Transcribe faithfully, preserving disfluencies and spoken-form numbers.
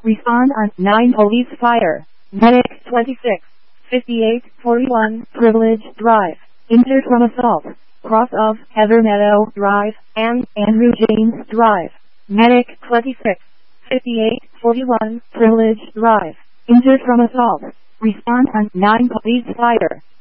Respond on nine Police Fire. Medic twenty-six fifty-eight forty-one Privilege Drive. Injured from assault. Cross of Heather Meadow Drive and Andrew James Drive. Medic twenty-six fifty-eight forty-one Privilege Drive. Injured from assault. Respond on nine Police Fire.